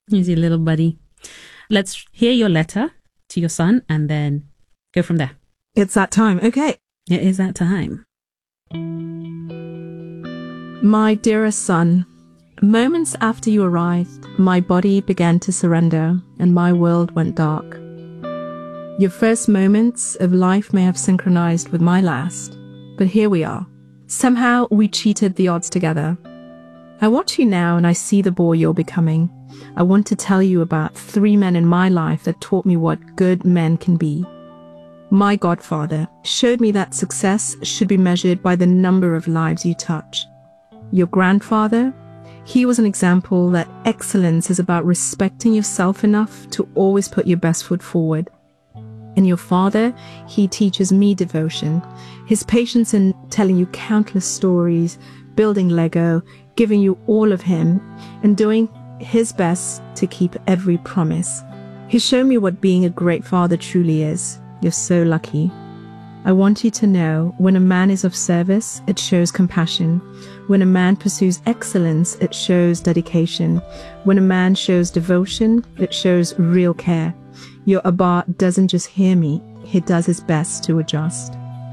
He's your little buddy. Let's hear your letter to your son and then go from there. It's that time. Okay. It is that time. My dearest son, moments after you arrived, my body began to surrender and my world went dark. Your first moments of life may have synchronized with my last, but here we are. Somehow we cheated the odds together. I watch you now and I see the boy you're becoming. I want to tell you about 3 men in my life that taught me what good men can be. My godfather showed me that success should be measured by the number of lives you touch. Your grandfather, he was an example that excellence is about respecting yourself enough to always put your best foot forward. And your father, he teaches me devotion, his patience in telling you countless stories, building Lego, giving you all of him, and doing his best to keep every promise. He's shown me what being a great father truly is. You're so lucky. I want you to know, when a man is of service, it shows compassion. When a man pursues excellence, it shows dedication. When a man shows devotion, it shows real care. Your Abba doesn't just hear me, he does his best to adjust.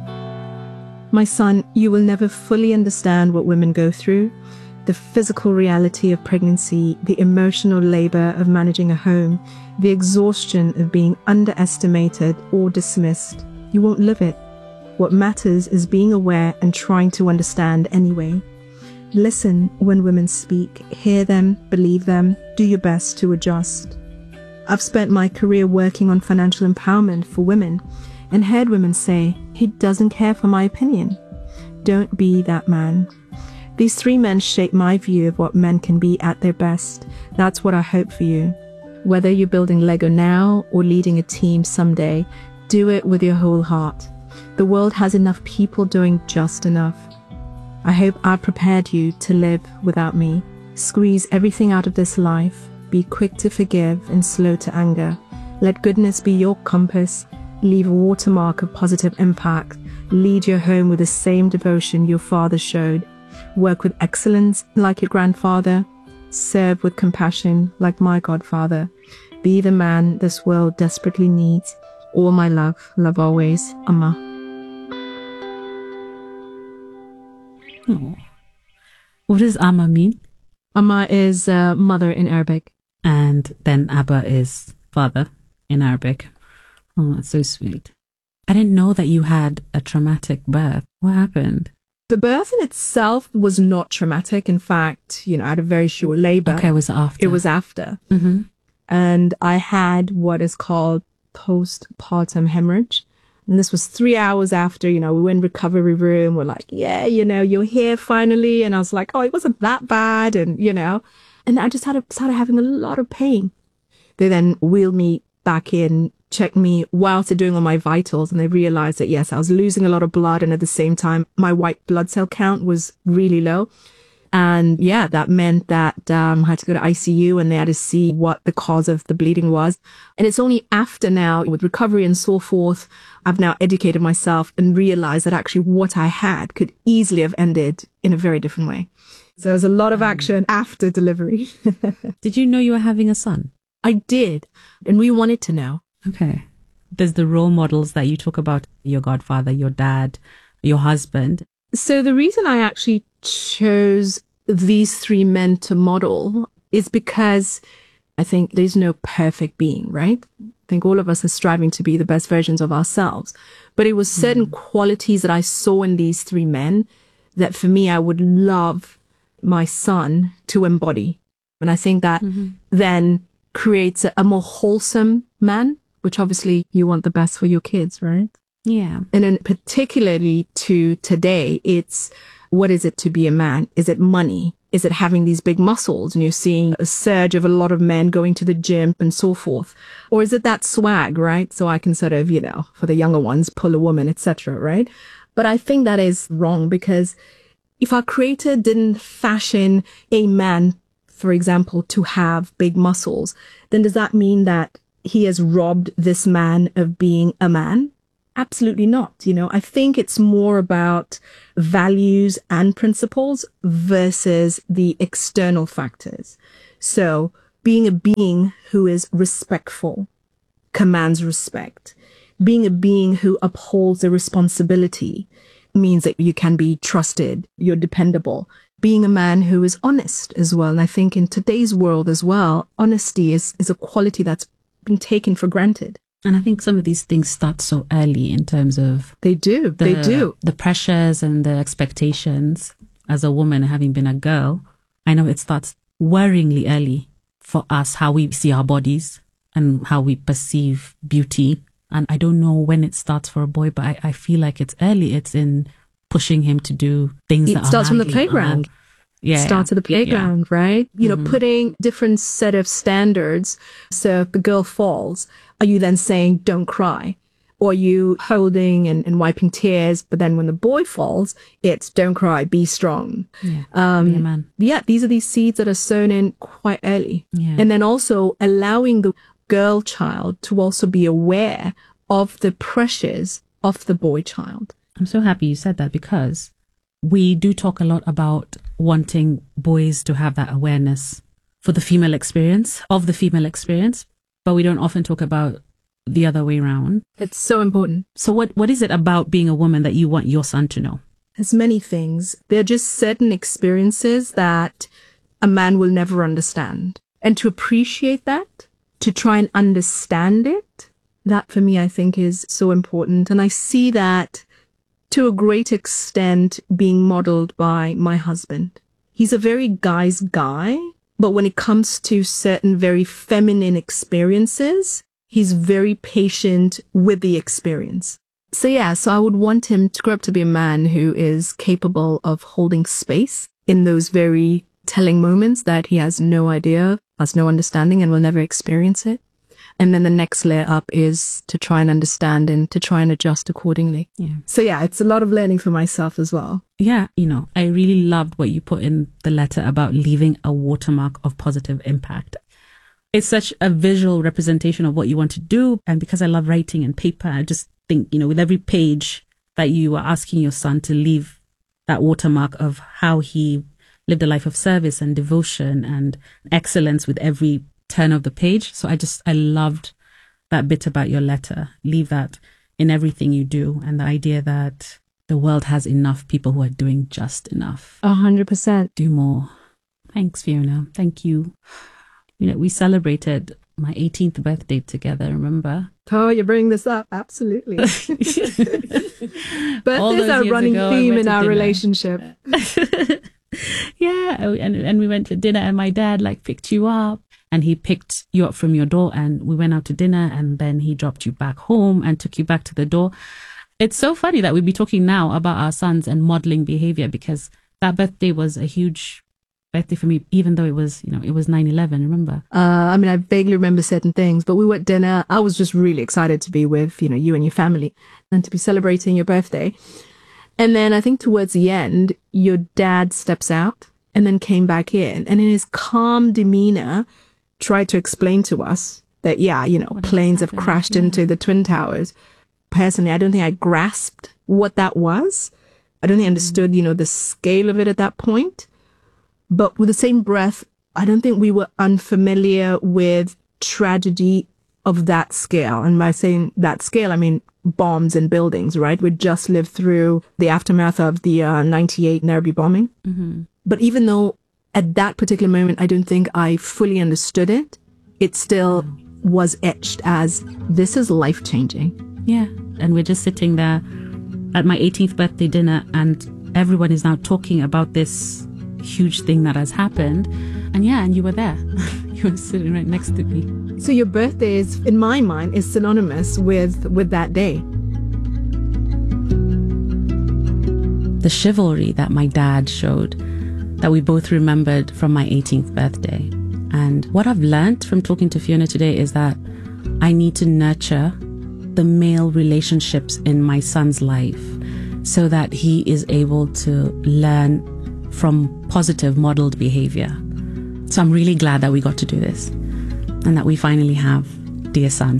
My son, you will never fully understand what women go through, the physical reality of pregnancy, the emotional labor of managing a home, the exhaustion of being underestimated or dismissed. You won't live it. What matters is being aware and trying to understand anyway. Listen when women speak, hear them, believe them, do your best to adjust. I've spent my career working on financial empowerment for women and heard women say, he doesn't care for my opinion. Don't be that man. These 3 men shape my view of what men can be at their best. That's what I hope for you. Whether you're building Lego now or leading a team someday, do it with your whole heart. The world has enough people doing just enough. I hope I prepared you to live without me. Squeeze everything out of this life. Be quick to forgive and slow to anger. Let goodness be your compass. Leave a watermark of positive impact. Lead your home with the same devotion your father showed. Work with excellence like your grandfather. Serve with compassion like my godfather. Be the man this world desperately needs. All my love. Love always. Amma. Oh. What does Amma mean? Amma is mother in Arabic. And then Abba is father in Arabic. Oh, that's so sweet. I didn't know that you had a traumatic birth. What happened? The birth in itself was not traumatic. In fact, I had a very short labor. Okay, it was after. It was after. Mm-hmm. And I had what is called postpartum hemorrhage. And this was 3 hours after, we were in recovery room. We're like, yeah, you're here finally. And I was like, oh, it wasn't that bad. And, and I just started having a lot of pain. They then wheeled me back in, checked me whilst they're doing all my vitals. And they realized that, yes, I was losing a lot of blood. And at the same time, my white blood cell count was really low. And yeah, that meant that I had to go to ICU and they had to see what the cause of the bleeding was. And it's only after now, with recovery and so forth, I've now educated myself and realized that actually what I had could easily have ended in a very different way. So there's a lot of action after delivery. Did you know you were having a son? I did. And we wanted to know. Okay. There's the role models that you talk about, your godfather, your dad, your husband. So the reason I actually chose these 3 men to model is because I think there's no perfect being, right? I think all of us are striving to be the best versions of ourselves. But it was certain qualities that I saw in these 3 men that for me, I would love my son to embody. And I think that then creates a more wholesome man, which obviously you want the best for your kids, right? Yeah. And then particularly to today, it's what is it to be a man? Is it money? Is it having these big muscles and you're seeing a surge of a lot of men going to the gym and so forth? Or is it that swag, right? So I can sort of, for the younger ones, pull a woman, etc., right? But I think that is wrong because if our creator didn't fashion a man, for example, to have big muscles, then does that mean that he has robbed this man of being a man? Absolutely not. I think it's more about values and principles versus the external factors. So being a being who is respectful, commands respect. Being a being who upholds a responsibility means that you can be trusted, you're dependable. Being a man who is honest as well. And I think in today's world as well, honesty is a quality that's been taken for granted. And I think some of these things start so early in terms of They do. The pressures and the expectations as a woman, having been a girl. I know it starts worryingly early for us, how we see our bodies and how we perceive beauty. And I don't know when it starts for a boy, but I feel like it's early. It's in pushing him to do things that starts from the manly. playground. Yeah. Starts at the playground, right? You know, putting different set of standards. So if the girl falls, are you then saying, don't cry? Or are you holding and wiping tears? But then when the boy falls, it's don't cry, be strong. Yeah. Be a man. Yeah, these are these seeds that are sown in quite early. Yeah. And then also allowing the girl child to also be aware of the pressures of the boy child. I'm so happy you said that, because we do talk a lot about wanting boys to have that awareness for the female experience, but we don't often talk about the other way around. It's so important. So what is it about being a woman that you want your son to know? There's many things. There are just certain experiences that a man will never understand. And to appreciate that, to try and understand it, that for me, I think is so important. And I see that to a great extent being modeled by my husband. He's a very guy's guy, but when it comes to certain very feminine experiences, he's very patient with the experience. So I would want him to grow up to be a man who is capable of holding space in those very telling moments that he has no idea, has no understanding, and will never experience it. And then the next layer up is to try and understand and to try and adjust accordingly. Yeah. So it's a lot of learning for myself as well. Yeah, I really loved what you put in the letter about leaving a watermark of positive impact. It's such a visual representation of what you want to do. And because I love writing and paper, I just think, with every page that you are asking your son to leave that watermark of how he lived a life of service and devotion and excellence with every turn of the page. So I loved that bit about your letter. Leave that in everything you do, and the idea that the world has enough people who are doing just enough. 100%. Do more. Thanks, Fiona. Thank you. We celebrated my 18th birthday together, remember? Oh, you're bringing this up. Absolutely. Birthdays are a running theme in our relationship. Yeah, and we went to dinner, and my dad picked you up, and he picked you up from your door, and we went out to dinner, and then he dropped you back home and took you back to the door. It's so funny that we'd be talking now about our sons and modeling behavior, because that birthday was a huge birthday for me, even though it was 9/11, remember? I vaguely remember certain things, but we were at dinner. I was just really excited to be with, you and your family and to be celebrating your birthday. And then I think towards the end, your dad steps out and then came back in, and in his calm demeanor, tried to explain to us that, planes have crashed into the Twin Towers. Personally, I don't think I grasped what that was. I don't think I understood, the scale of it at that point. But with the same breath, I don't think we were unfamiliar with tragedy of that scale. And by saying that scale, I mean bombs and buildings, right? We just lived through the aftermath of the 98 Nairobi bombing. Mm-hmm. But even though at that particular moment, I don't think I fully understood it, it still was etched as, this is life-changing. Yeah. And we're just sitting there at my 18th birthday dinner, and everyone is now talking about this huge thing that has happened. And you were there. You were sitting right next to me. So your birthday is, in my mind, is synonymous with that day. The chivalry that my dad showed, that we both remembered from my 18th birthday. And what I've learned from talking to Fiona today is that I need to nurture the male relationships in my son's life so that he is able to learn from positive modeled behavior. So I'm really glad that we got to do this and that we finally have Dear Son.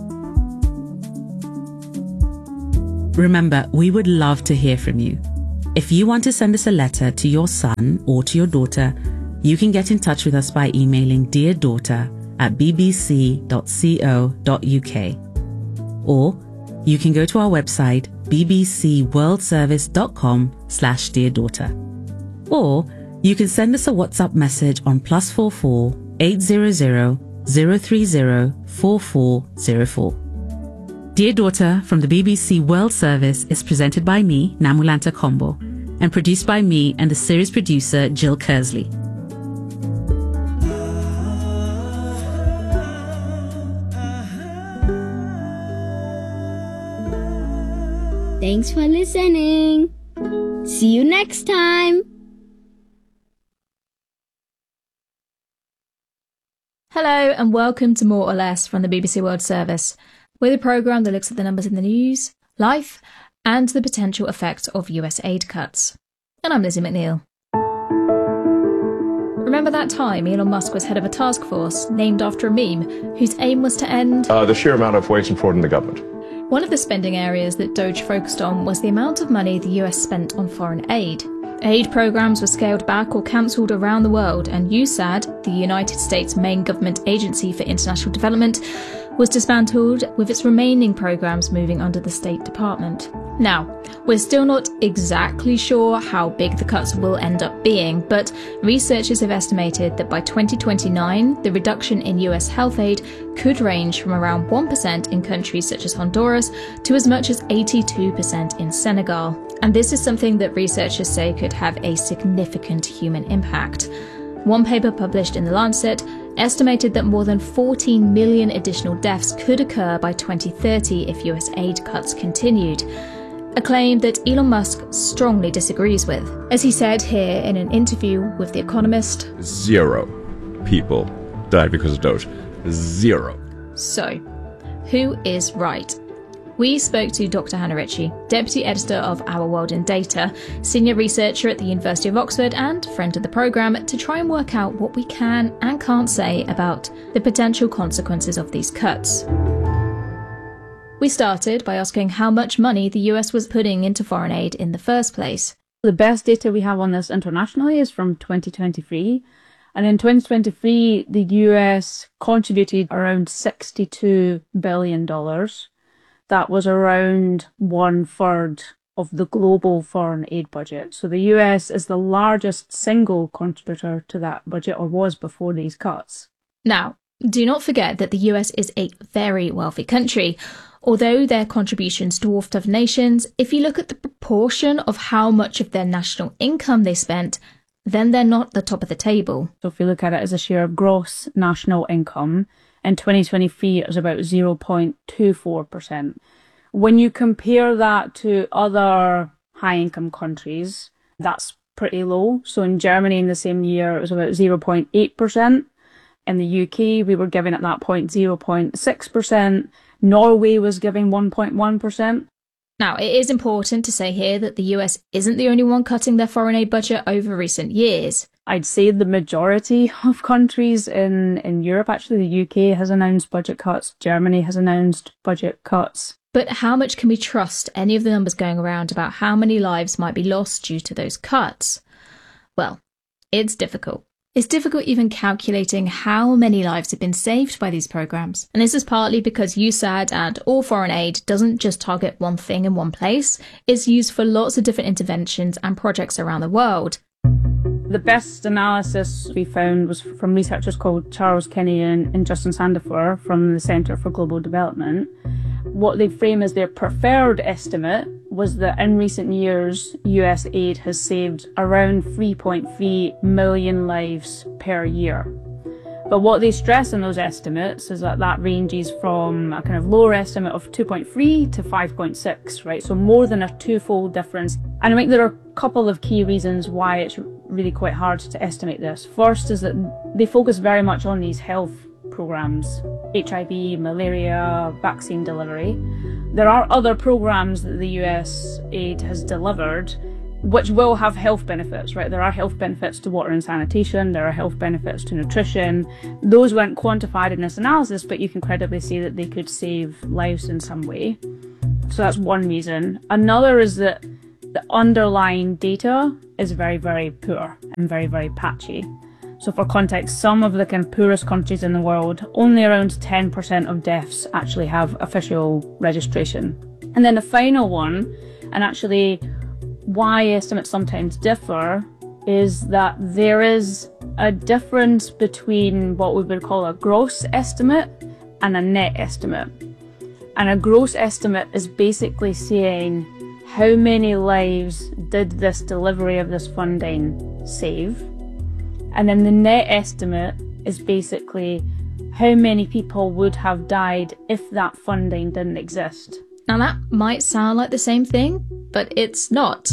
Remember, we would love to hear from you. If you want to send us a letter to your son or to your daughter, you can get in touch with us by emailing deardaughter@bbc.co.uk. Or you can go to our website bbcworldservice.com/deardaughter. Or you can send us a WhatsApp message on +44 800 030 4404. Dear Daughter from the BBC World Service is presented by me, Namulanta Kombo, and produced by me and the series producer, Jill Kersley. Thanks for listening. See you next time. Hello and welcome to More or Less from the BBC World Service. We're the programme that looks at the numbers in the news, life, and the potential effects of US aid cuts. And I'm Lizzie McNeil. Remember that time Elon Musk was head of a task force named after a meme whose aim was to end the sheer amount of waste and fraud in the government. One of the spending areas that Doge focused on was the amount of money the US spent on foreign aid. Aid programmes were scaled back or cancelled around the world, and USAID, the United States' main government agency for international development, was dismantled, with its remaining programmes moving under the State Department. Now, we're still not exactly sure how big the cuts will end up being, but researchers have estimated that by 2029, the reduction in US health aid could range from around 1% in countries such as Honduras to as much as 82% in Senegal. And this is something that researchers say could have a significant human impact. One paper published in The Lancet estimated that more than 14 million additional deaths could occur by 2030 if US aid cuts continued, a claim that Elon Musk strongly disagrees with. As he said here in an interview with The Economist, 0 people died because of Doge. 0. So, who is right? We spoke to Dr. Hannah Ritchie, Deputy Editor of Our World in Data, Senior Researcher at the University of Oxford and friend of the programme, to try and work out what we can and can't say about the potential consequences of these cuts. We started by asking how much money the US was putting into foreign aid in the first place. The best data we have on this internationally is from 2023. And in 2023, the US contributed around $62 billion. That was around 1/3 of the global foreign aid budget. So the US is the largest single contributor to that budget, or was before these cuts. Now, do not forget that the US is a very wealthy country. Although their contributions dwarfed other nations, if you look at the proportion of how much of their national income they spent, then they're not the top of the table. So if you look at it as a share of gross national income, in 2023 it was about 0.24%. When you compare that to other high-income countries, that's pretty low. So in Germany in the same year it was about 0.8%. In the UK we were giving at that point 0.6%. Norway was giving 1.1%. Now, it is important to say here that the US isn't the only one cutting their foreign aid budget over recent years. I'd say the majority of countries in Europe, actually, the UK has announced budget cuts, Germany has announced budget cuts. But how much can we trust any of the numbers going around about how many lives might be lost due to those cuts? Well, it's difficult. It's difficult even calculating how many lives have been saved by these programmes. And this is partly because USAID and all foreign aid doesn't just target one thing in one place. It's used for lots of different interventions and projects around the world. The best analysis we found was from researchers called Charles Kinney and Justin Sandifer from the Centre for Global Development. What they frame as their preferred estimate was that in recent years, US aid has saved around 3.3 million lives per year. But what they stress in those estimates is that ranges from a kind of lower estimate of 2.3 to 5.6, right? So more than a twofold difference. And I think there are a couple of key reasons why it's really quite hard to estimate this. First is that they focus very much on these health programs, HIV, malaria, vaccine delivery. There are other programs that the US aid has delivered which will have health benefits, right? There are health benefits to water and sanitation, there are health benefits to nutrition. Those weren't quantified in this analysis, but you can credibly say that they could save lives in some way. So that's one reason. Another is that the underlying data is very, very poor and very, very patchy. So for context, some of the kind of poorest countries in the world, only around 10% of deaths actually have official registration. And then the final one, and actually why estimates sometimes differ, is that there is a difference between what we would call a gross estimate and a net estimate. And a gross estimate is basically saying how many lives did this delivery of this funding save. And then the net estimate is basically how many people would have died if that funding didn't exist. Now that might sound like the same thing, but it's not.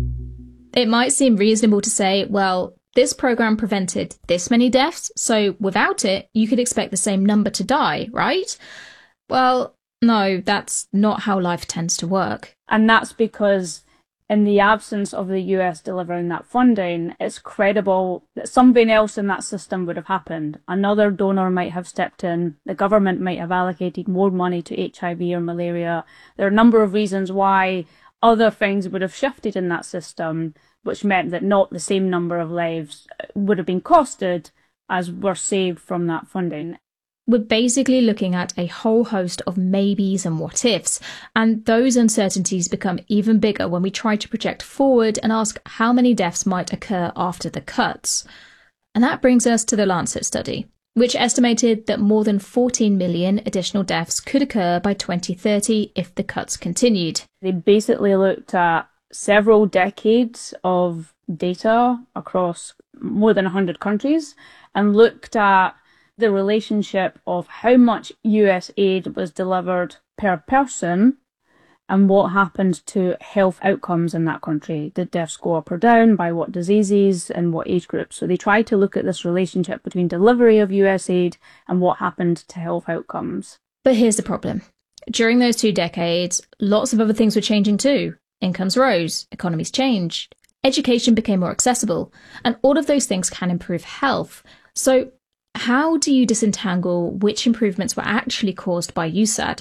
It might seem reasonable to say, well, this program prevented this many deaths, so without it, you could expect the same number to die, right? Well, no, that's not how life tends to work. And that's because in the absence of the US delivering that funding, it's credible that something else in that system would have happened. Another donor might have stepped in, the government might have allocated more money to HIV or malaria. There are a number of reasons why other things would have shifted in that system, which meant that not the same number of lives would have been costed as were saved from that funding. We're basically looking at a whole host of maybes and what ifs, and those uncertainties become even bigger when we try to project forward and ask how many deaths might occur after the cuts. And that brings us to the Lancet study, which estimated that more than 14 million additional deaths could occur by 2030 if the cuts continued. They basically looked at several decades of data across more than 100 countries and looked at the relationship of how much US aid was delivered per person and what happened to health outcomes in that country. Did deaths go up or down, by what diseases and what age groups? So they tried to look at this relationship between delivery of US aid and what happened to health outcomes. But here's the problem. During those 2 decades, lots of other things were changing too. Incomes rose, economies changed, education became more accessible, and all of those things can improve health. So how do you disentangle which improvements were actually caused by USAID?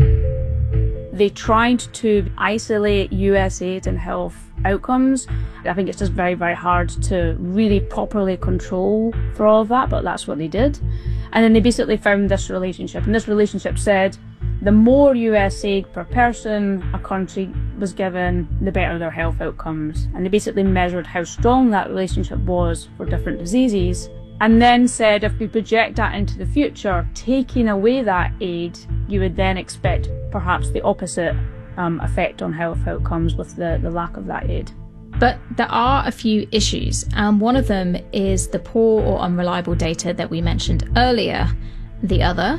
They tried to isolate US aid and health outcomes. I think it's just very, very hard to really properly control for all of that, but that's what they did. And then they basically found this relationship, and this relationship said the more US aid per person a country was given, the better their health outcomes. And they basically measured how strong that relationship was for different diseases, and then said if we project that into the future, taking away that aid, you would then expect perhaps the opposite effect on health outcomes with the lack of that aid. But there are a few issues, and one of them is the poor or unreliable data that we mentioned earlier. The other?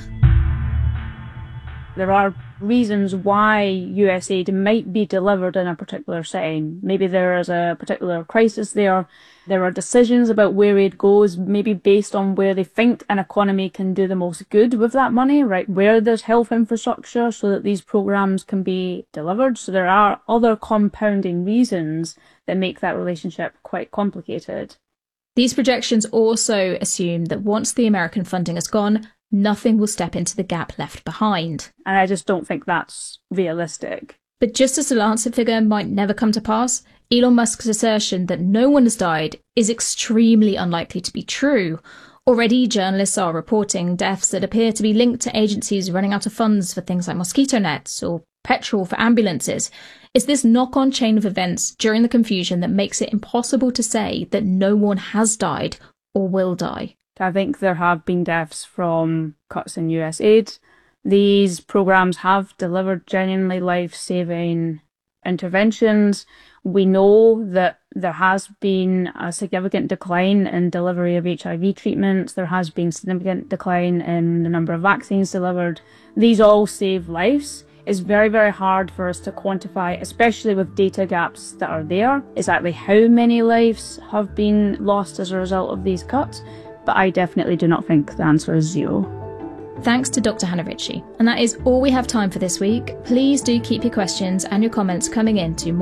There are reasons why US aid might be delivered in a particular setting. Maybe there is a particular crisis there. There are decisions about where aid goes, maybe based on where they think an economy can do the most good with that money, right? Where there's health infrastructure so that these programs can be delivered. So there are other compounding reasons that make that relationship quite complicated. These projections also assume that once the American funding is gone, nothing will step into the gap left behind. And I just don't think that's realistic. But just as the Lancet figure might never come to pass, Elon Musk's assertion that no one has died is extremely unlikely to be true. Already, journalists are reporting deaths that appear to be linked to agencies running out of funds for things like mosquito nets or petrol for ambulances. It's this knock-on chain of events during the confusion that makes it impossible to say that no one has died or will die. I think there have been deaths from cuts in US aid. These programs have delivered genuinely life-saving interventions. We know that there has been a significant decline in delivery of HIV treatments. There has been significant decline in the number of vaccines delivered. These all save lives. It's very, very hard for us to quantify, especially with data gaps that are there, exactly how many lives have been lost as a result of these cuts. But I definitely do not think the answer is 0. Thanks to Dr. Hannah Ritchie. And that is all we have time for this week. Please do keep your questions and your comments coming in to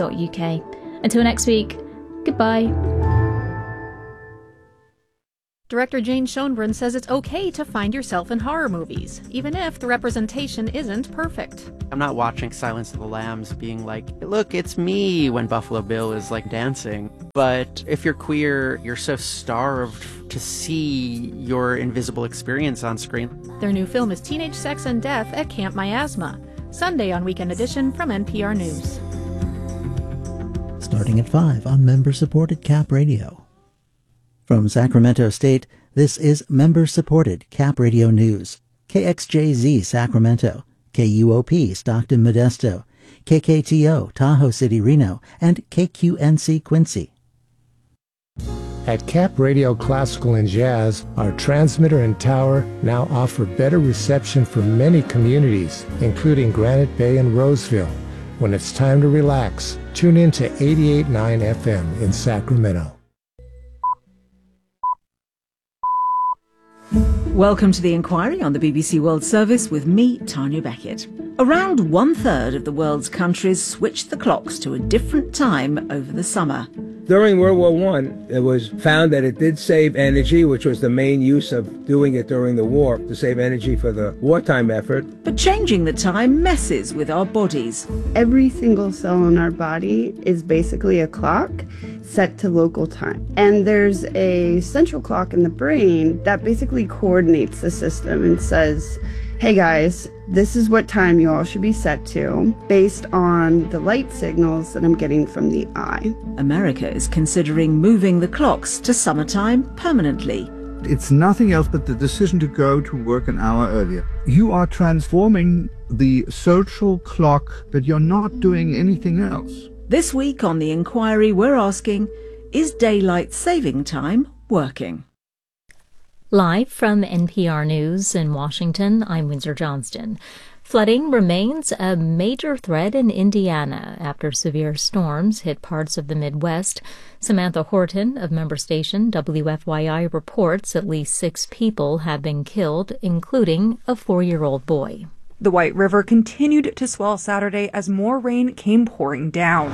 moreorless@bbc.co.uk. Until next week, goodbye. Director Jane Schoenbrunn says it's okay to find yourself in horror movies, even if the representation isn't perfect. I'm not watching Silence of the Lambs being like, look, it's me, when Buffalo Bill is like dancing. But if you're queer, you're so starved to see your invisible experience on screen. Their new film is Teenage Sex and Death at Camp Miasma, Sunday on Weekend Edition from NPR News. Starting at 5 on member-supported Cap Radio. From Sacramento State, this is member-supported Cap Radio News. KXJZ Sacramento, KUOP Stockton Modesto, KKTO Tahoe City Reno, and KQNC Quincy. At Cap Radio Classical and Jazz, our transmitter and tower now offer better reception for many communities, including Granite Bay and Roseville. When it's time to relax, tune in to 88.9 FM in Sacramento. Welcome to The Inquiry on the BBC World Service with me, Tanya Beckett. Around 1/3 of the world's countries switched the clocks to a different time over the summer. During World War I, it was found that it did save energy, which was the main use of doing it during the war, to save energy for the wartime effort. But changing the time messes with our bodies. Every single cell in our body is basically a clock set to local time. And there's a central clock in the brain that basically coordinates the system and says, hey guys, this is what time you all should be set to based on the light signals that I'm getting from the eye. America is considering moving the clocks to summertime permanently. It's nothing else but the decision to go to work an hour earlier. You are transforming the social clock, but you're not doing anything else. This week on The Inquiry, we're asking, is daylight saving time working? Live from NPR News in Washington, I'm Windsor Johnston. Flooding remains a major threat in Indiana after severe storms hit parts of the Midwest. Samantha Horton of member station WFYI reports at least 6 people have been killed, including a 4-year-old boy. The White River continued to swell Saturday as more rain came pouring down.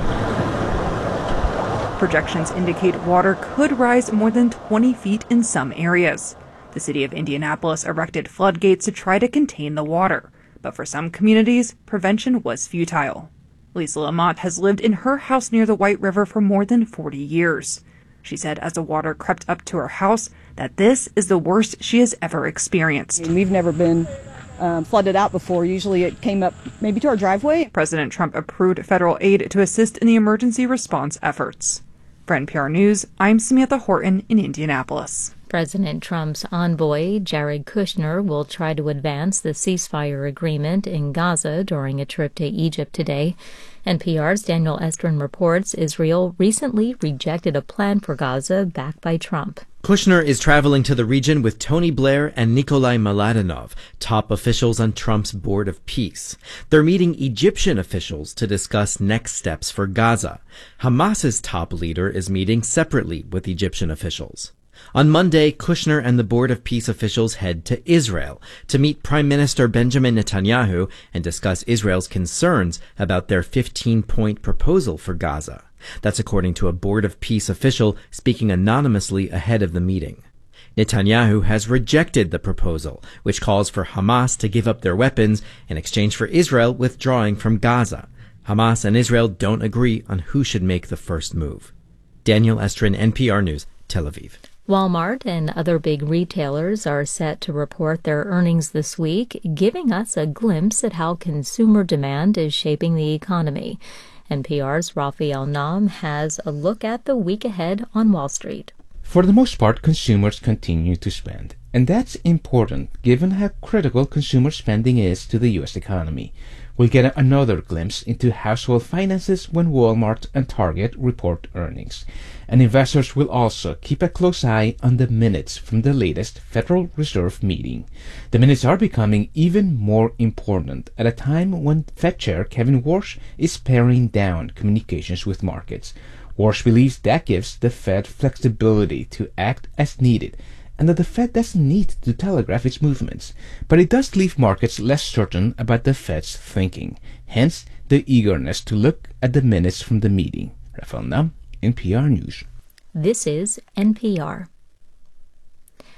Projections indicate water could rise more than 20 feet in some areas. The city of Indianapolis erected floodgates to try to contain the water, but for some communities, prevention was futile. Lisa Lamont has lived in her house near the White River for more than 40 years. She said as the water crept up to her house that this is the worst she has ever experienced. We've never been flooded out before. Usually it came up maybe to our driveway. President Trump approved federal aid to assist in the emergency response efforts. For NPR News, I'm Samantha Horton in Indianapolis. President Trump's envoy, Jared Kushner, will try to advance the ceasefire agreement in Gaza during a trip to Egypt today. NPR's Daniel Estrin reports Israel recently rejected a plan for Gaza backed by Trump. Kushner is traveling to the region with Tony Blair and Nikolai Mladenov, top officials on Trump's Board of Peace. They're meeting Egyptian officials to discuss next steps for Gaza. Hamas's top leader is meeting separately with Egyptian officials. On Monday, Kushner and the Board of Peace officials head to Israel to meet Prime Minister Benjamin Netanyahu and discuss Israel's concerns about their 15-point proposal for Gaza. That's according to a Board of Peace official speaking anonymously ahead of the meeting. Netanyahu has rejected the proposal, which calls for Hamas to give up their weapons in exchange for Israel withdrawing from Gaza. Hamas and Israel don't agree on who should make the first move. Daniel Estrin, NPR News, Tel Aviv. Walmart and other big retailers are set to report their earnings this week, giving us a glimpse at how consumer demand is shaping the economy. NPR's Raphael Nahm has a look at the week ahead on Wall Street. For the most part, consumers continue to spend, and that's important given how critical consumer spending is to the U.S. economy. We'll get another glimpse into household finances when Walmart and Target report earnings. And investors will also keep a close eye on the minutes from the latest Federal Reserve meeting. The minutes are becoming even more important at a time when Fed Chair Kevin Warsh is paring down communications with markets. Warsh believes that gives the Fed flexibility to act as needed, and that the Fed doesn't need to telegraph its movements. But it does leave markets less certain about the Fed's thinking, hence the eagerness to look at the minutes from the meeting. Raphael Nahm, NPR News. This is NPR.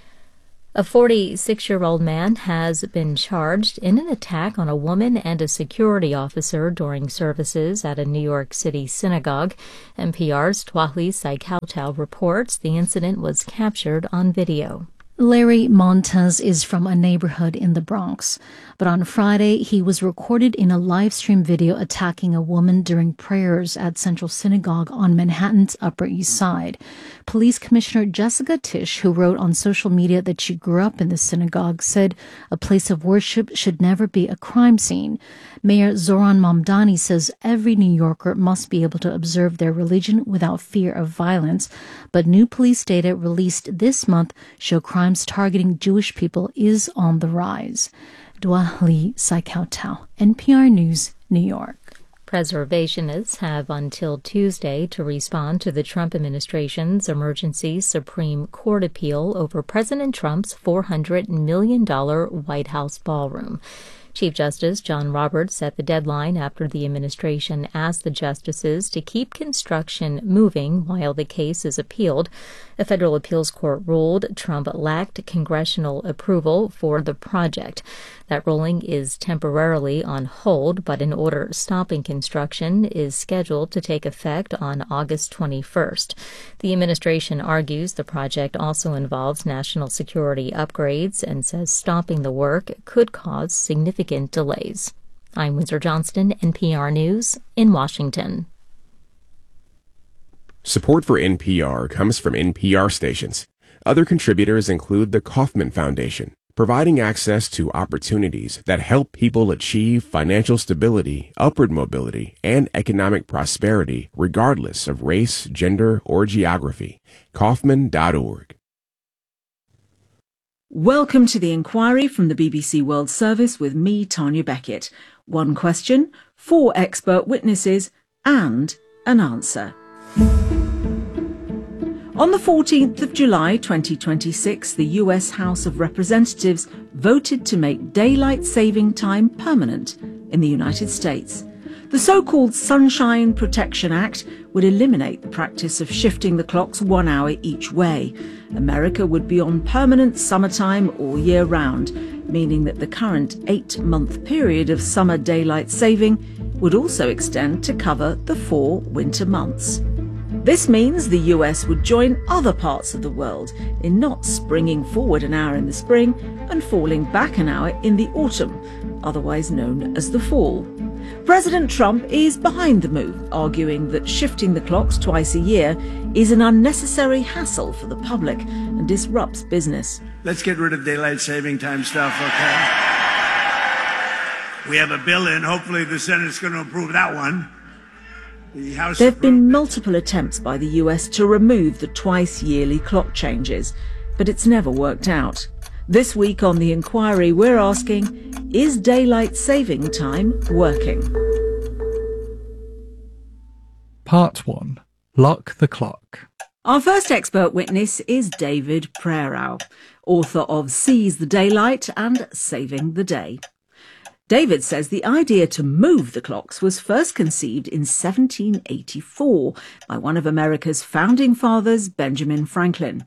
A 46-year-old man has been charged in an attack on a woman and a security officer during services at a New York City synagogue. NPR's Twahli Saikautau reports the incident was captured on video. Larry Montez is from a neighborhood in the Bronx, but on Friday he was recorded in a live stream video attacking a woman during prayers at Central Synagogue on Manhattan's Upper East Side. Police Commissioner Jessica Tisch, who wrote on social media that she grew up in the synagogue, said a place of worship should never be a crime scene. Mayor Zoran Mamdani says every New Yorker must be able to observe their religion without fear of violence, but new police data released this month show crimes targeting Jewish people is on the rise. Twahli Saikautau, NPR News, New York. Preservationists have until Tuesday to respond to the Trump administration's emergency Supreme Court appeal over President Trump's $400 million White House ballroom. Chief Justice John Roberts set the deadline after the administration asked the justices to keep construction moving while the case is appealed. A federal appeals court ruled Trump lacked congressional approval for the project. That ruling is temporarily on hold, but an order stopping construction is scheduled to take effect on August 21st. The administration argues the project also involves national security upgrades and says stopping the work could cause significant delays. I'm Windsor Johnston, NPR News in Washington. Support for NPR comes from NPR stations. Other contributors include the Kauffman Foundation, providing access to opportunities that help people achieve financial stability, upward mobility, and economic prosperity regardless of race, gender, or geography. Kauffman.org. Welcome to the inquiry from the BBC World Service with me, Tanya Beckett. One question, 4 expert witnesses, and an answer. On the 14th of July 2026, the US House of Representatives voted to make daylight saving time permanent in the United States. The so-called Sunshine Protection Act would eliminate the practice of shifting the clocks 1 hour each way. America would be on permanent summertime all year round, meaning that the current 8-month period of summer daylight saving would also extend to cover the 4 winter months. This means the US would join other parts of the world in not springing forward an hour in the spring and falling back an hour in the autumn, otherwise known as the fall. President Trump is behind the move, arguing that shifting the clocks twice a year is an unnecessary hassle for the public and disrupts business. Let's get rid of daylight saving time stuff, okay? We have a bill in. Hopefully the Senate's going to approve that one. There have been multiple attempts by the US to remove the twice-yearly clock changes, but it's never worked out. This week on The Inquiry, we're asking, is daylight saving time working? Part 1. Lock the Clock. Our first expert witness is David Prerau, author of Seize the Daylight and Saving the Day. David says the idea to move the clocks was first conceived in 1784 by one of America's founding fathers, Benjamin Franklin.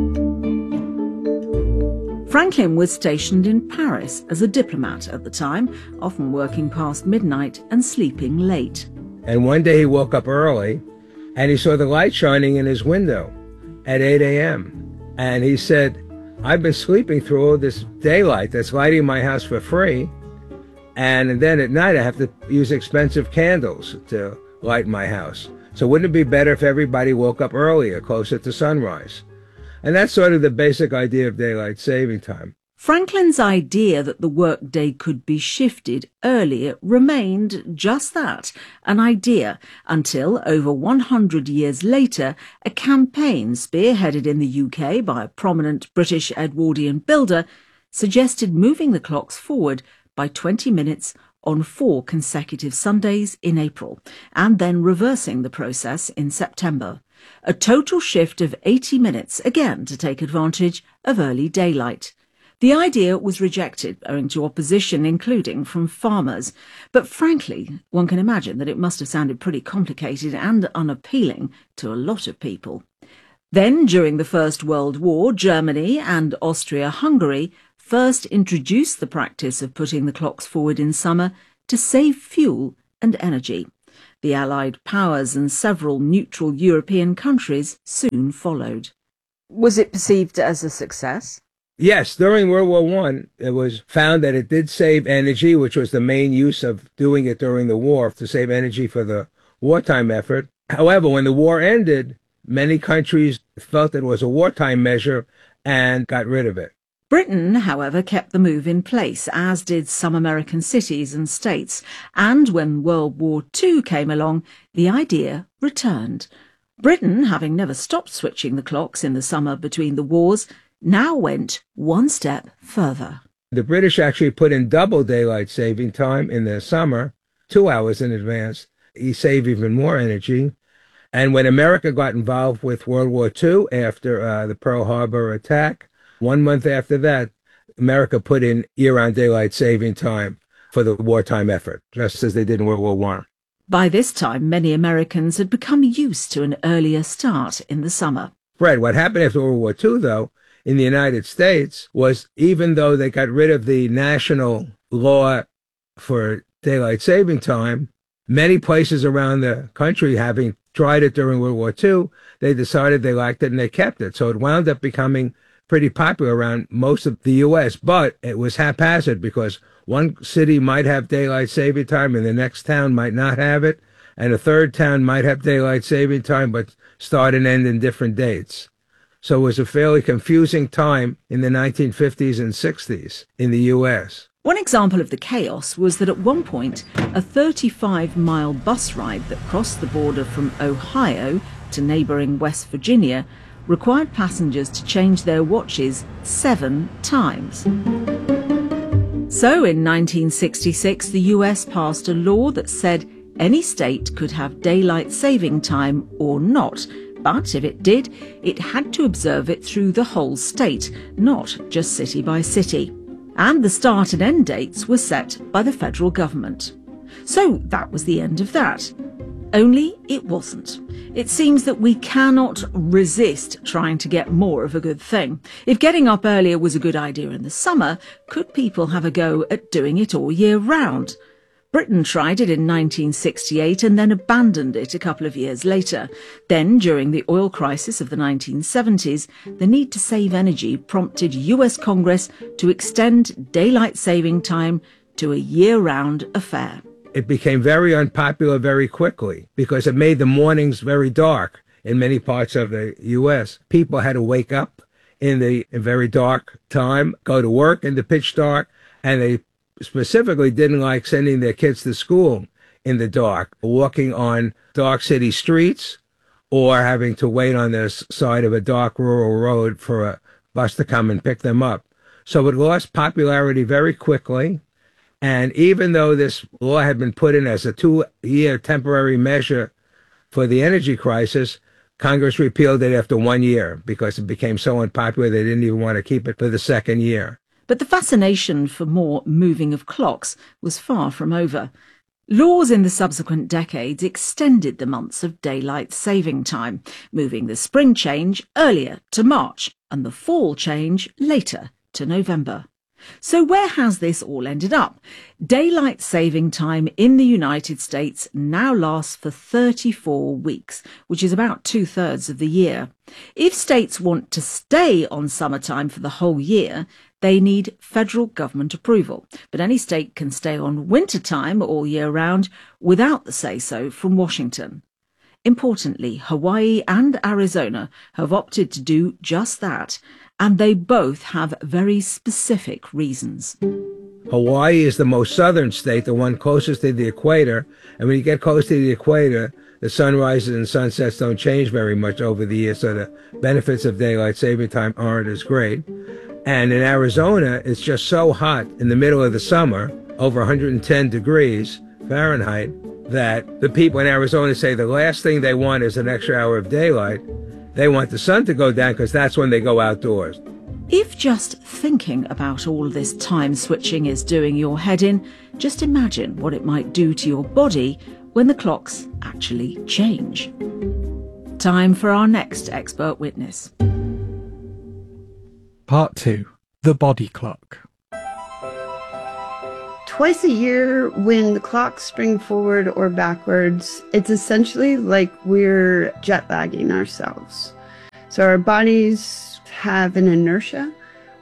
Franklin was stationed in Paris as a diplomat at the time, often working past midnight and sleeping late. And one day he woke up early and he saw the light shining in his window at 8 a.m. And he said, I've been sleeping through all this daylight that's lighting my house for free. And then at night I have to use expensive candles to light my house. So wouldn't it be better if everybody woke up earlier, closer to sunrise? And that's sort of the basic idea of daylight saving time. Franklin's idea that the workday could be shifted earlier remained just that, an idea, until over 100 years later, a campaign spearheaded in the UK by a prominent British Edwardian builder suggested moving the clocks forward by 20 minutes on 4 consecutive Sundays in April, and then reversing the process in September. A total shift of 80 minutes, again to take advantage of early daylight. The idea was rejected owing to opposition, including from farmers. But frankly, one can imagine that it must have sounded pretty complicated and unappealing to a lot of people. Then, during the First World War, Germany and Austria-Hungary first introduced the practice of putting the clocks forward in summer to save fuel and energy. The Allied powers and several neutral European countries soon followed. Was it perceived as a success? Yes, during World War I, it was found that it did save energy, which was the main use of doing it during the war, to save energy for the wartime effort. However, when the war ended, many countries felt it was a wartime measure and got rid of it. Britain, however, kept the move in place, as did some American cities and states. And when World War II came along, the idea returned. Britain, having never stopped switching the clocks in the summer between the wars, now went one step further. The British actually put in double daylight saving time in the summer, 2 hours in advance. You save even more energy. And when America got involved with World War II after the Pearl Harbor attack, 1 month after that, America put in year-round daylight saving time for the wartime effort, just as they did in World War I. By this time, many Americans had become used to an earlier start in the summer. Fred, what happened after World War II, though, in the United States, was even though they got rid of the national law for daylight saving time, many places around the country, having tried it during World War II, they decided they liked it and they kept it. So it wound up becoming pretty popular around most of the U.S., but it was haphazard because one city might have daylight saving time and the next town might not have it, and a third town might have daylight saving time but start and end in different dates. So it was a fairly confusing time in the 1950s and 60s in the U.S. One example of the chaos was that at one point, a 35-mile bus ride that crossed the border from Ohio to neighbouring West Virginia required passengers to change their watches 7 times. So in 1966, the US passed a law that said any state could have daylight saving time or not, but if it did, it had to observe it through the whole state, not just city by city. And the start and end dates were set by the federal government. So that was the end of that. Only it wasn't. It seems that we cannot resist trying to get more of a good thing. If getting up earlier was a good idea in the summer, could people have a go at doing it all year round? Britain tried it in 1968 and then abandoned it a couple of years later. Then, during the oil crisis of the 1970s, the need to save energy prompted US Congress to extend daylight saving time to a year-round affair. It became very unpopular very quickly because it made the mornings very dark in many parts of the U.S. People had to wake up in the very dark time, go to work in the pitch dark, and they specifically didn't like sending their kids to school in the dark, walking on dark city streets, or having to wait on the side of a dark rural road for a bus to come and pick them up. So it lost popularity very quickly. And even though this law had been put in as a 2-year temporary measure for the energy crisis, Congress repealed it after 1 year because it became so unpopular they didn't even want to keep it for the second year. But the fascination for more moving of clocks was far from over. Laws in the subsequent decades extended the months of daylight saving time, moving the spring change earlier to March and the fall change later to November. So where has this all ended up? Daylight saving time in the United States now lasts for 34 weeks, which is about 2/3 of the year. If states want to stay on summertime for the whole year, they need federal government approval. But any state can stay on wintertime all year round without the say-so from Washington. Importantly, Hawaii and Arizona have opted to do just that, and they both have very specific reasons. Hawaii is the most southern state, the one closest to the equator, and when you get close to the equator, the sunrises and sunsets don't change very much over the year, so the benefits of daylight saving time aren't as great. And in Arizona, it's just so hot in the middle of the summer, over 110 degrees Fahrenheit, that the people in Arizona say the last thing they want is an extra hour of daylight. They want the sun to go down because that's when they go outdoors. If just thinking about all of this time switching is doing your head in, just imagine what it might do to your body when the clocks actually change. Time for our next expert witness. Part 2. The body clock. Twice a year, when the clocks spring forward or backwards, it's essentially like we're jet lagging ourselves. So our bodies have an inertia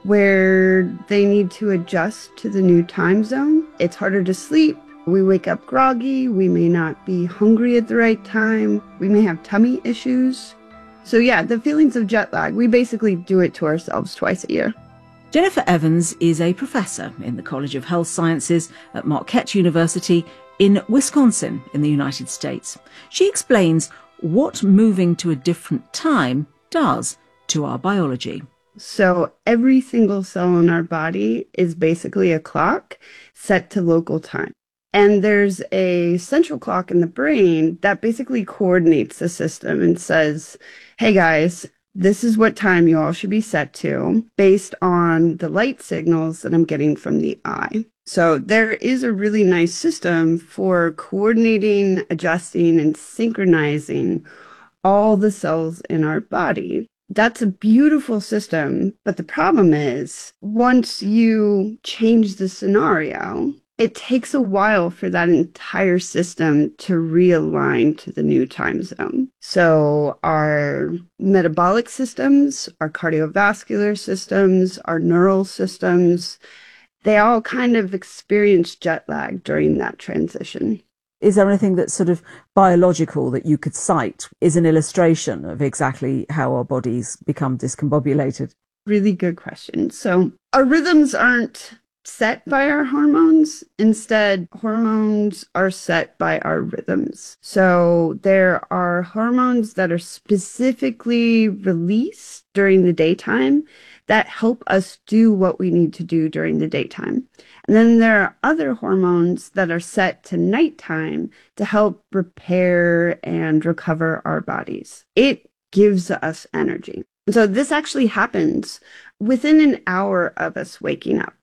where they need to adjust to the new time zone. It's harder to sleep. We wake up groggy. We may not be hungry at the right time. We may have tummy issues. So yeah, the feelings of jet lag, we basically do it to ourselves twice a year. Jennifer Evans is a professor in the College of Health Sciences at Marquette University in Wisconsin in the United States. She explains what moving to a different time does to our biology. So every single cell in our body is basically a clock set to local time. And there's a central clock in the brain that basically coordinates the system and says, hey guys, this is what time you all should be set to based on the light signals that I'm getting from the eye. So there is a really nice system for coordinating, adjusting, and synchronizing all the cells in our body. That's a beautiful system, but the problem is once you change the scenario, it takes a while for that entire system to realign to the new time zone. So our metabolic systems, our cardiovascular systems, our neural systems, they all kind of experience jet lag during that transition. Is there anything that's sort of biological that you could cite as an illustration of exactly how our bodies become discombobulated? Really good question. So our rhythms aren't set by our hormones. Instead, hormones are set by our rhythms. So there are hormones that are specifically released during the daytime that help us do what we need to do during the daytime. And then there are other hormones that are set to nighttime to help repair and recover our bodies. It gives us energy. So this actually happens within an hour of us waking up.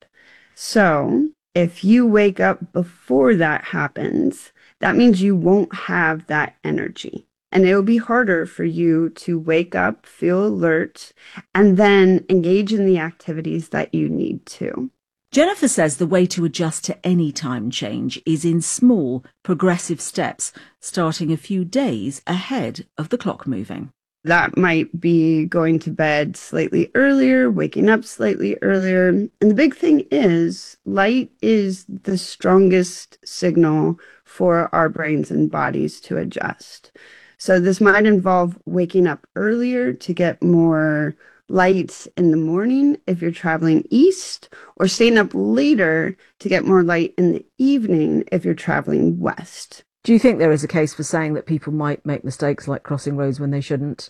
So if you wake up before that happens, that means you won't have that energy. And it will be harder for you to wake up, feel alert, and then engage in the activities that you need to. Jennifer says the way to adjust to any time change is in small, progressive steps, starting a few days ahead of the clock moving. That might be going to bed slightly earlier, waking up slightly earlier. And the big thing is, light is the strongest signal for our brains and bodies to adjust. So this might involve waking up earlier to get more light in the morning if you're traveling east, or staying up later to get more light in the evening if you're traveling west. Do you think there is a case for saying that people might make mistakes like crossing roads when they shouldn't,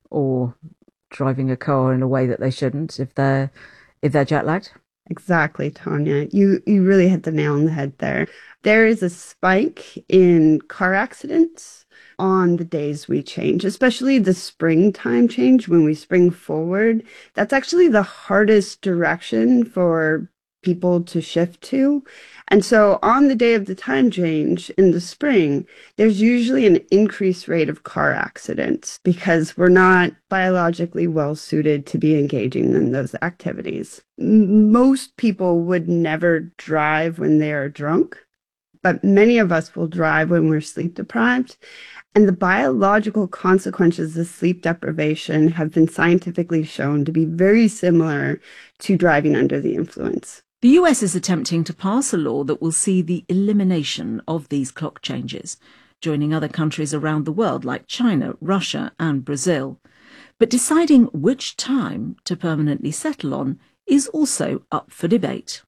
or driving a car in a way that they shouldn't if they're jet lagged? Exactly, Tanya. You really hit the nail on the head there. There is a spike in car accidents on the days we change, especially the springtime change when we spring forward. That's actually the hardest direction for people to shift to. And so on the day of the time change in the spring, there's usually an increased rate of car accidents because we're not biologically well suited to be engaging in those activities. Most people would never drive when they are drunk, but many of us will drive when we're sleep deprived. And the biological consequences of sleep deprivation have been scientifically shown to be very similar to driving under the influence. The US is attempting to pass a law that will see the elimination of these clock changes, joining other countries around the world like China, Russia, and Brazil. But deciding which time to permanently settle on is also up for debate.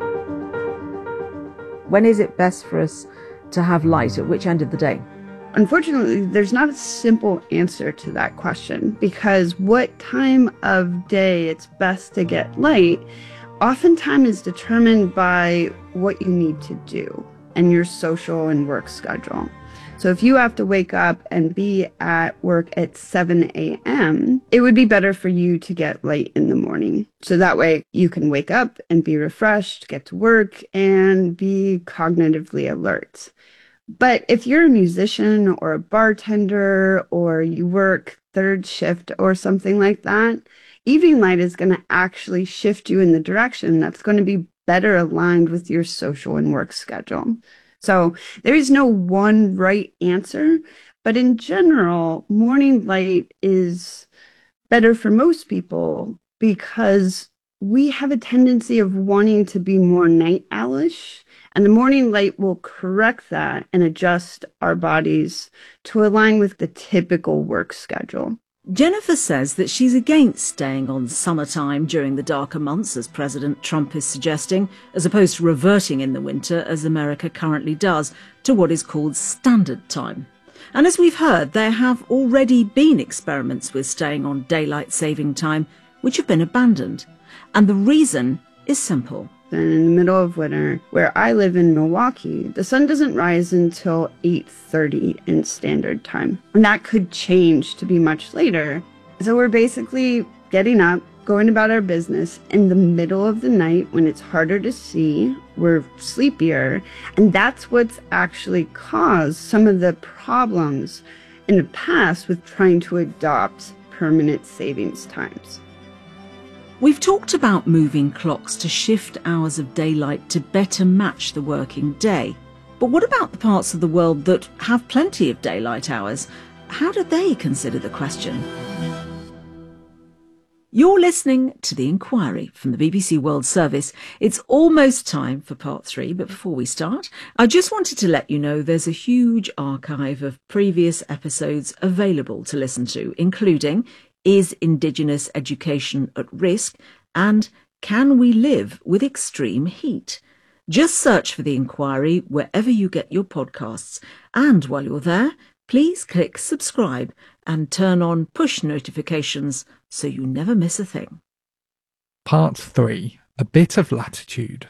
When is it best for us to have light? At which end of the day? Unfortunately, there's not a simple answer to that question, because what time of day it's best to get light oftentimes is determined by what you need to do and your social and work schedule. So if you have to wake up and be at work at 7 a.m., it would be better for you to get light in the morning. So that way you can wake up and be refreshed, get to work, and be cognitively alert. But if you're a musician or a bartender or you work third shift or something like that, evening light is going to actually shift you in the direction that's going to be better aligned with your social and work schedule. So there is no one right answer, but in general, morning light is better for most people because we have a tendency of wanting to be more night owlish, and the morning light will correct that and adjust our bodies to align with the typical work schedule. Jennifer says that she's against staying on summertime during the darker months, as President Trump is suggesting, as opposed to reverting in the winter, as America currently does, to what is called standard time. And as we've heard, there have already been experiments with staying on daylight saving time, which have been abandoned. And the reason is simple. And in the middle of winter, where I live in Milwaukee, the sun doesn't rise until 8:30 in standard time. And that could change to be much later. So we're basically getting up, going about our business in the middle of the night when it's harder to see, we're sleepier, and that's what's actually caused some of the problems in the past with trying to adopt permanent savings times. We've talked about moving clocks to shift hours of daylight to better match the working day. But what about the parts of the world that have plenty of daylight hours? How do they consider the question? You're listening to The Inquiry from the BBC World Service. It's almost time for part 3, but before we start, I just wanted to let you know there's a huge archive of previous episodes available to listen to, including Is Indigenous Education at Risk? And Can We Live with Extreme Heat? Just search for The Inquiry wherever you get your podcasts. And while you're there, please click subscribe and turn on push notifications so you never miss a thing. Part 3. A Bit of Latitude.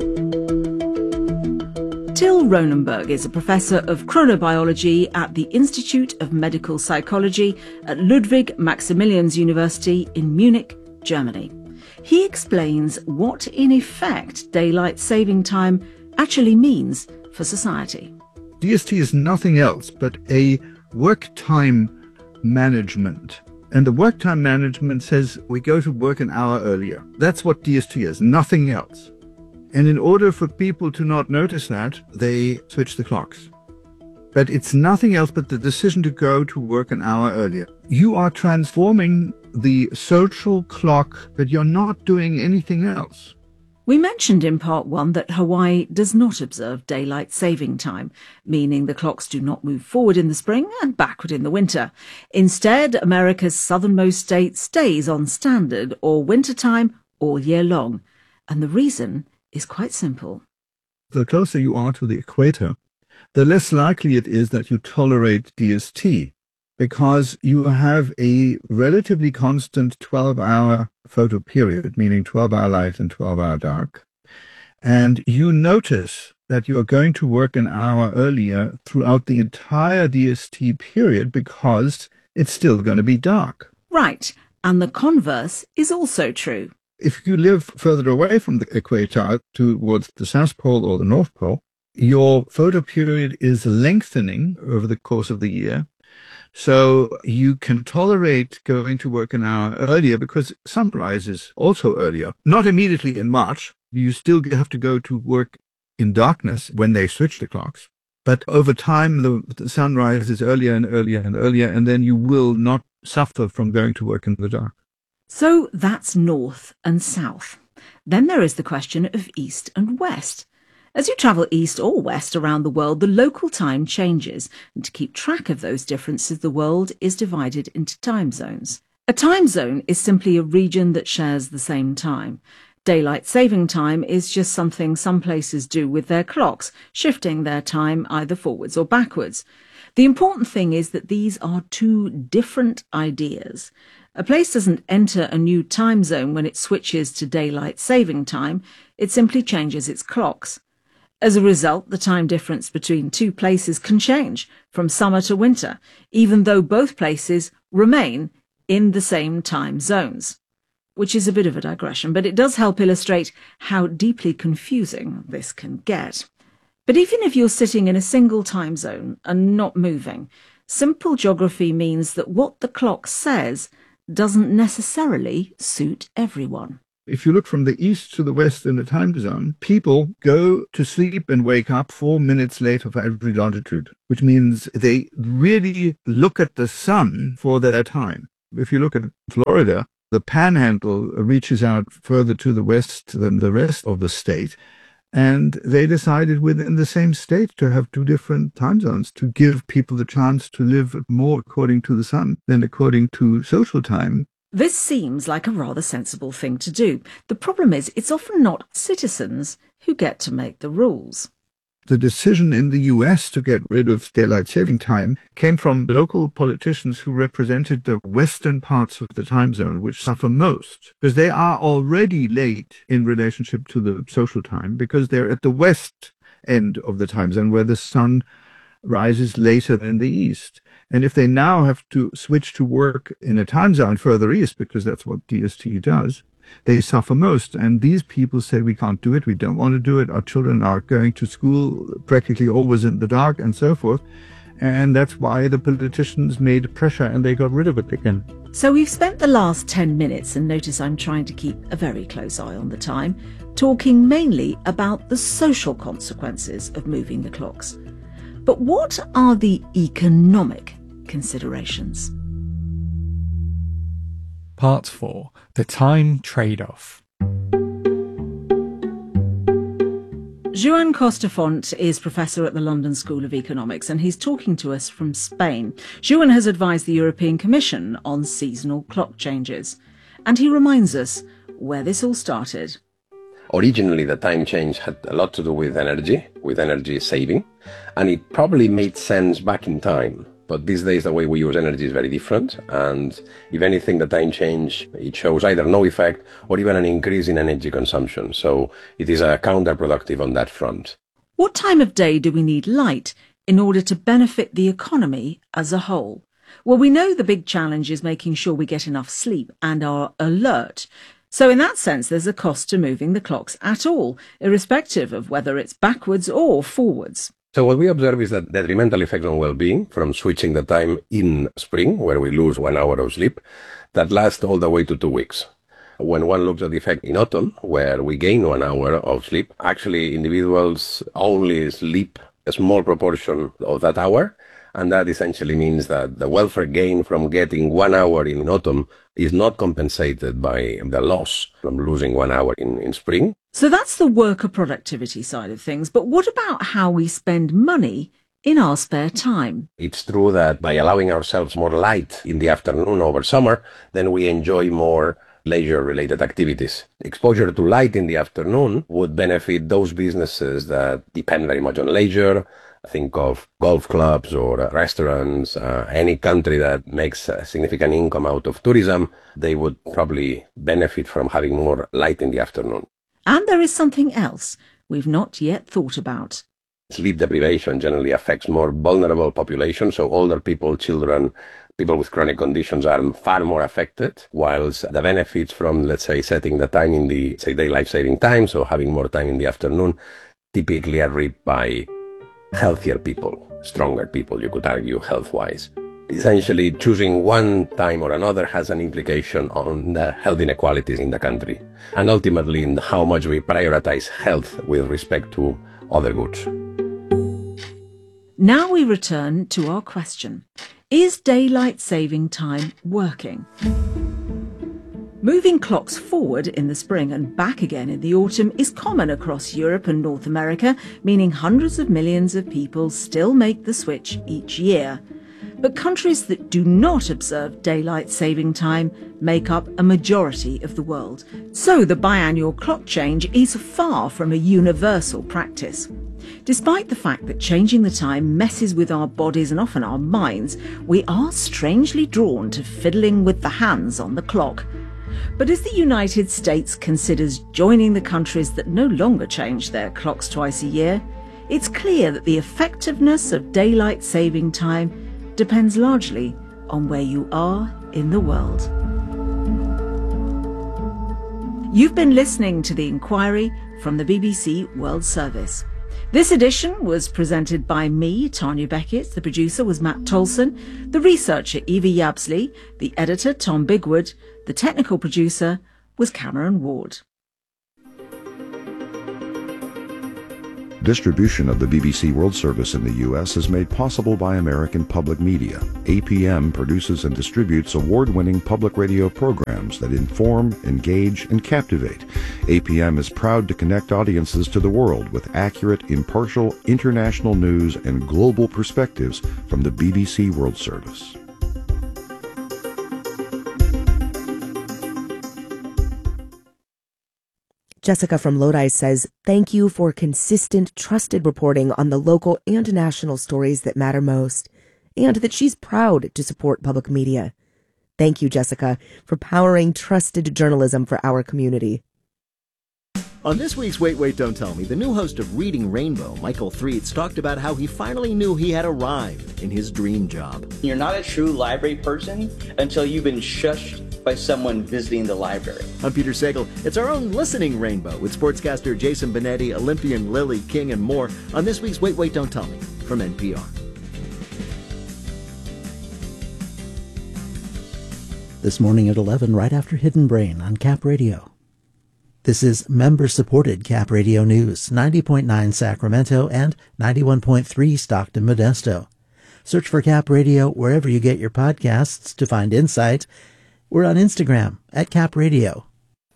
Till Ronenberg is a professor of chronobiology at the Institute of Medical Psychology at Ludwig Maximilians University in Munich, Germany. He explains what, in effect, daylight saving time actually means for society. DST is nothing else but a work time management. And the work time management says we go to work an hour earlier. That's what DST is, nothing else. And in order for people to not notice that, they switch the clocks. But it's nothing else but the decision to go to work an hour earlier. You are transforming the social clock, but you're not doing anything else. We mentioned in part 1 that Hawaii does not observe daylight saving time, meaning the clocks do not move forward in the spring and backward in the winter. Instead, America's southernmost state stays on standard or winter time all year long. And the reason is quite simple. The closer you are to the equator, the less likely it is that you tolerate DST, because you have a relatively constant 12-hour photo period, meaning 12-hour light and 12-hour dark. And you notice that you are going to work an hour earlier throughout the entire DST period because it's still going to be dark. Right. And the converse is also true. If you live further away from the equator towards the South Pole or the North Pole, your photo period is lengthening over the course of the year. So you can tolerate going to work an hour earlier because sunrise is also earlier. Not immediately in March. You still have to go to work in darkness when they switch the clocks. But over time, the sun rises earlier and earlier and earlier, and then you will not suffer from going to work in the dark. So that's north and south. Then there is the question of east and west. As you travel east or west around the world, the local time changes, and to keep track of those differences, the world is divided into time zones. A time zone is simply a region that shares the same time. Daylight saving time is just something some places do with their clocks, shifting their time either forwards or backwards. The important thing is that these are two different ideas. A place doesn't enter a new time zone when it switches to daylight saving time. It simply changes its clocks. As a result, the time difference between two places can change from summer to winter, even though both places remain in the same time zones. Which is a bit of a digression, but it does help illustrate how deeply confusing this can get. But even if you're sitting in a single time zone and not moving, simple geography means that what the clock says doesn't necessarily suit everyone. If you look from the east to the west in the time zone, people go to sleep and wake up 4 minutes later for every longitude, which means they really look at the sun for their time. If you look at Florida, the panhandle reaches out further to the west than the rest of the state. And they decided within the same state to have 2 different time zones to give people the chance to live more according to the sun than according to social time. This seems like a rather sensible thing to do. The problem is it's often not citizens who get to make the rules. The decision in the US to get rid of daylight saving time came from local politicians who represented the western parts of the time zone, which suffer most, because they are already late in relationship to the social time, because they're at the west end of the time zone where the sun rises later than the east. And if they now have to switch to work in a time zone further east, because that's what DST does, they suffer most. And these people say, we can't do it, we don't want to do it, our children are going to school practically always in the dark and so forth. And that's why the politicians made pressure and they got rid of it again. So we've spent the last 10 minutes, and notice I'm trying to keep a very close eye on the time, talking mainly about the social consequences of moving the clocks. But what are the economic considerations? Part 4. The Time Trade-Off. Joan Costafont is professor at the London School of Economics, and he's talking to us from Spain. Joan has advised the European Commission on seasonal clock changes, and he reminds us where this all started. Originally, the time change had a lot to do with energy saving, and it probably made sense back in time. But these days, the way we use energy is very different, and if anything, the time change, it shows either no effect or even an increase in energy consumption. So it is counterproductive on that front. What time of day do we need light in order to benefit the economy as a whole? Well, we know the big challenge is making sure we get enough sleep and are alert. So in that sense, there's a cost to moving the clocks at all, irrespective of whether it's backwards or forwards. So what we observe is that detrimental effects on well-being from switching the time in spring, where we lose 1 hour of sleep, that lasts all the way to 2 weeks. When one looks at the effect in autumn, where we gain 1 hour of sleep, actually individuals only sleep a small proportion of that hour, and that essentially means that the welfare gain from getting 1 hour in autumn is not compensated by the loss from losing 1 hour in spring. So that's the worker productivity side of things. But what about how we spend money in our spare time? It's true that by allowing ourselves more light in the afternoon over summer, then we enjoy more leisure-related activities. Exposure to light in the afternoon would benefit those businesses that depend very much on leisure. Think of golf clubs or restaurants, any country that makes a significant income out of tourism, they would probably benefit from having more light in the afternoon. And there is something else we've not yet thought about. Sleep deprivation generally affects more vulnerable populations, so older people, children, people with chronic conditions are far more affected, whilst the benefits from, let's say, setting the time in the, say, daylight saving time, so having more time in the afternoon, typically are reaped by healthier people, stronger people, you could argue, health-wise. Essentially, choosing one time or another has an implication on the health inequalities in the country, and ultimately in how much we prioritize health with respect to other goods. Now we return to our question. Is daylight saving time working? Moving clocks forward in the spring and back again in the autumn is common across Europe and North America, meaning hundreds of millions of people still make the switch each year. But countries that do not observe daylight saving time make up a majority of the world. So the biannual clock change is far from a universal practice. Despite the fact that changing the time messes with our bodies and often our minds, we are strangely drawn to fiddling with the hands on the clock. But as the United States considers joining the countries that no longer change their clocks twice a year, it's clear that the effectiveness of daylight saving time depends largely on where you are in the world. You've been listening to The Inquiry from the BBC World Service. This edition was presented by me, Tanya Beckett. The producer was Matt Tolson, the researcher Evie Yabsley, the editor Tom Bigwood, the technical producer was Cameron Ward. Distribution of the BBC World Service in the U.S. is made possible by American Public Media. APM produces and distributes award-winning public radio programs that inform, engage, and captivate. APM is proud to connect audiences to the world with accurate, impartial, international news and global perspectives from the BBC World Service. Jessica from Lodi says, thank you for consistent, trusted reporting on the local and national stories that matter most, and that she's proud to support public media. Thank you, Jessica, for powering trusted journalism for our community. On this week's Wait, Wait, Don't Tell Me, the new host of Reading Rainbow, Michael Threets, talked about how he finally knew he had arrived in his dream job. You're not a true library person until you've been shushed by someone visiting the library. I'm Peter Sagal. It's our own listening rainbow with sportscaster Jason Benetti, Olympian Lily King, and more on this week's Wait, Wait, Don't Tell Me from NPR. This morning at 11, right after Hidden Brain on Cap Radio. This is member-supported Cap Radio News, 90.9 Sacramento and 91.3 Stockton Modesto. Search for Cap Radio wherever you get your podcasts to find insight. We're on Instagram at Cap Radio.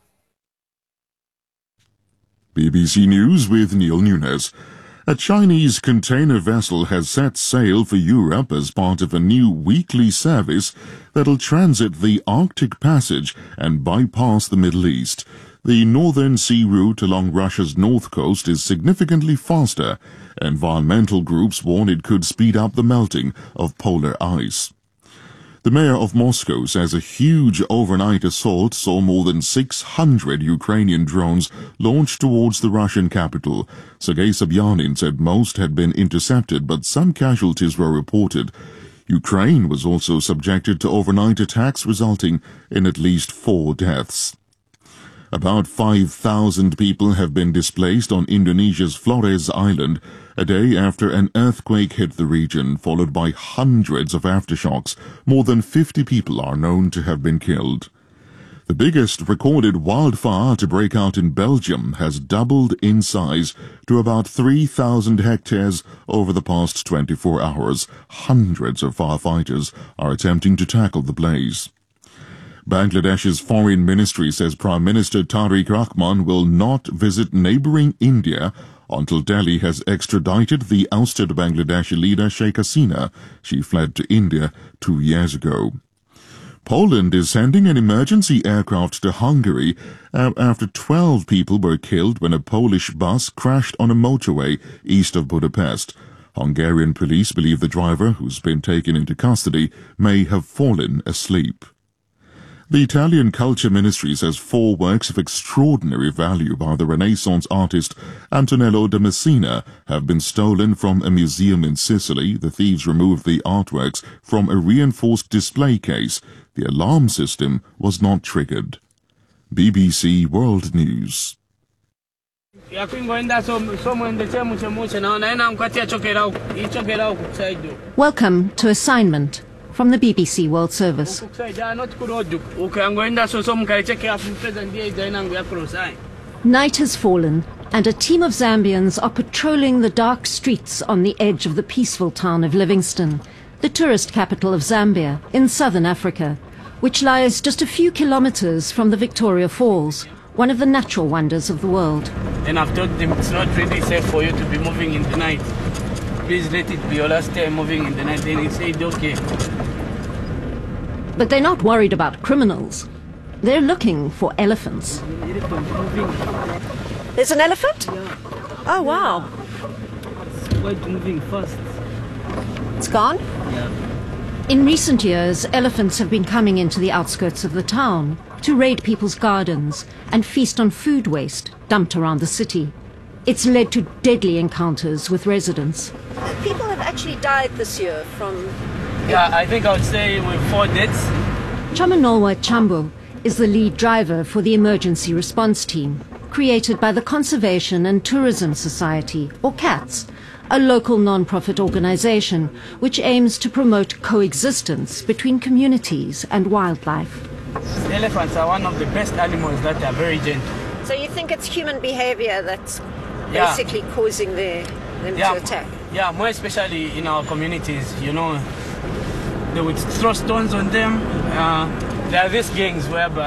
BBC News with Neil Nunes. A Chinese container vessel has set sail for Europe as part of a new weekly service that'll transit the Arctic Passage and bypass the Middle East. The Northern Sea route along Russia's north coast is significantly faster. Environmental groups warn it could speed up the melting of polar ice. The mayor of Moscow says a huge overnight assault saw more than 600 Ukrainian drones launched towards the Russian capital. Sergei Sobyanin said most had been intercepted, but some casualties were reported. Ukraine was also subjected to overnight attacks, resulting in at least 4 deaths. About 5,000 people have been displaced on Indonesia's Flores Island a day after an earthquake hit the region, followed by hundreds of aftershocks. More than 50 people are known to have been killed. The biggest recorded wildfire to break out in Belgium has doubled in size to about 3,000 hectares over the past 24 hours. Hundreds of firefighters are attempting to tackle the blaze. Bangladesh's foreign ministry says Prime Minister Tariq Rahman will not visit neighboring India until Delhi has extradited the ousted Bangladeshi leader Sheikh Hasina. She fled to India 2 years ago. Poland is sending an emergency aircraft to Hungary after 12 people were killed when a Polish bus crashed on a motorway east of Budapest. Hungarian police believe the driver, who's been taken into custody, may have fallen asleep. The Italian Culture Ministry says 4 works of extraordinary value by the Renaissance artist Antonello da Messina have been stolen from a museum in Sicily. The thieves removed the artworks from a reinforced display case. The alarm system was not triggered. BBC World News. Welcome to Assignment from the BBC World Service. Night has fallen, and a team of Zambians are patrolling the dark streets on the edge of the peaceful town of Livingstone, the tourist capital of Zambia in southern Africa, which lies just a few kilometers from the Victoria Falls, one of the natural wonders of the world. And I've told them it's not really safe for you to be moving in the night. Please let it be your last time moving in the night. Then he said, okay. But they're not worried about criminals. They're looking for elephants. There's an elephant? Yeah. Oh, wow. It's quite moving fast. It's gone? Yeah. In recent years, elephants have been coming into the outskirts of the town to raid people's gardens and feast on food waste dumped around the city. It's led to deadly encounters with residents. People have actually died this year from... Yeah, I think I would say with 4 deaths. Chamanolwa Chambo is the lead driver for the emergency response team. created by the Conservation and Tourism Society, or CATS, a local non-profit organization which aims to promote coexistence between communities and wildlife. Elephants are one of the best animals that are very gentle. So you think it's human behavior that's basically causing them to attack? Yeah, more especially in our communities, you know, they would throw stones on them. There are these gangs whereby